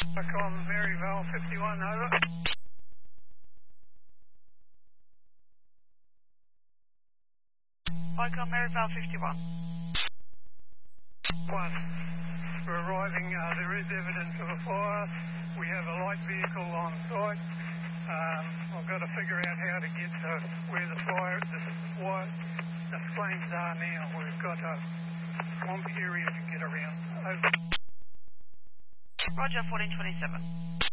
Icon Maryvale 51, over. Icon Maryvale 51. 1. We're arriving, there is evidence of a fire. We have a light vehicle on site. I've got to figure out how to get to where the flames are now. We've got a swamp area to get around. Over. Roger, 1427.